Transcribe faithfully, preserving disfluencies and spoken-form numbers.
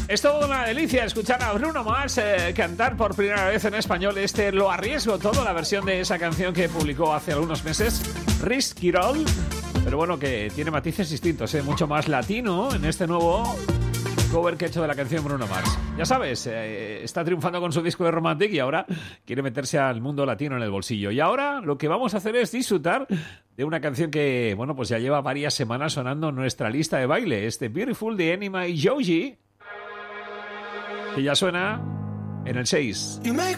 Es toda una delicia escuchar a Bruno Mars eh, cantar por primera vez en español este Lo Arriesgo Todo, la versión de esa canción que publicó hace algunos meses Risk It All, pero bueno, que tiene matices distintos, eh, mucho más latino en este nuevo cover que ha hecho de la canción Bruno Mars. Ya sabes, eh, está triunfando con su disco de Romantic y ahora quiere meterse al mundo latino en el bolsillo. Y ahora lo que vamos a hacer es disfrutar de una canción que, bueno, pues ya lleva varias semanas sonando en nuestra lista de baile, este Beautiful de Enima y Joji, que ya suena en el seis. You make